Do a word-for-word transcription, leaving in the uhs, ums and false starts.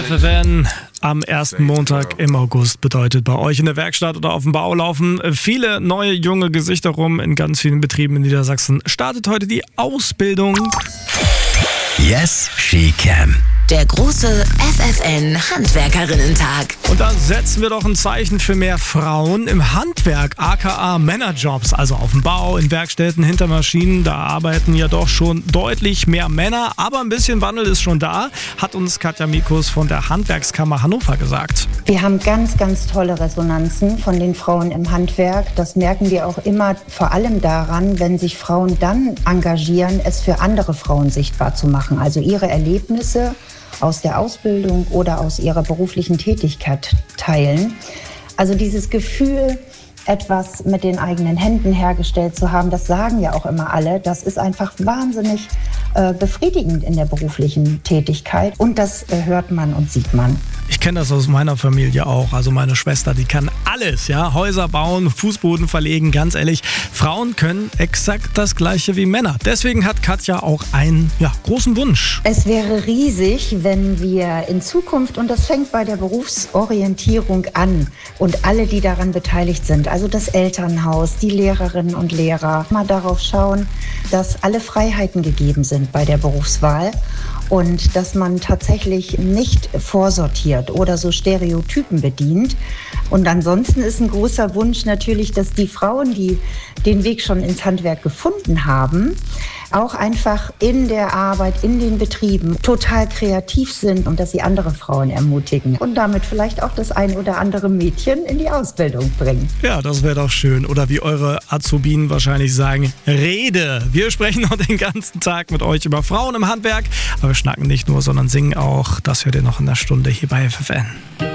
F F N am ersten Montag im August bedeutet bei euch in der Werkstatt oder auf dem Bau laufen viele neue junge Gesichter rum in ganz vielen Betrieben in Niedersachsen. Startet heute die Ausbildung. Yes, she can. Der große F F N-Handwerkerinnen-Tag. Und da setzen wir doch ein Zeichen für mehr Frauen im Handwerk, aka Männerjobs. Also auf dem Bau, in Werkstätten, hinter Maschinen, da arbeiten ja doch schon deutlich mehr Männer. Aber ein bisschen Wandel ist schon da, hat uns Katja Mikus von der Handwerkskammer Hannover gesagt. Wir haben ganz, ganz tolle Resonanzen von den Frauen im Handwerk. Das merken wir auch immer vor allem daran, wenn sich Frauen dann engagieren, es für andere Frauen sichtbar zu machen. Also ihre Erlebnisse aus der Ausbildung oder aus ihrer beruflichen Tätigkeit teilen. Also dieses Gefühl, etwas mit den eigenen Händen hergestellt zu haben, das sagen ja auch immer alle, das ist einfach wahnsinnig äh, befriedigend in der beruflichen Tätigkeit und das äh, hört man und sieht man. Ich kenne das aus meiner Familie auch. Also meine Schwester, die kann alles, ja, Häuser bauen, Fußboden verlegen, ganz ehrlich. Frauen können exakt das Gleiche wie Männer. Deswegen hat Katja auch einen ja, großen Wunsch. Es wäre riesig, wenn wir in Zukunft, und das fängt bei der Berufsorientierung an und alle, die daran beteiligt sind, also das Elternhaus, die Lehrerinnen und Lehrer, mal darauf schauen, dass alle Freiheiten gegeben sind bei der Berufswahl und dass man tatsächlich nicht vorsortiert oder so Stereotypen bedient. Und ansonsten ist ein großer Wunsch natürlich, dass die Frauen, die den Weg schon ins Handwerk gefunden haben, auch einfach in der Arbeit, in den Betrieben total kreativ sind und dass sie andere Frauen ermutigen und damit vielleicht auch das ein oder andere Mädchen in die Ausbildung bringen. Ja, das wäre doch schön. Oder wie eure Azubinen wahrscheinlich sagen, Rede. Wir sprechen noch den ganzen Tag mit euch über Frauen im Handwerk, aber wir schnacken nicht nur, sondern singen auch. Das hört ihr noch in der Stunde hier bei F F N.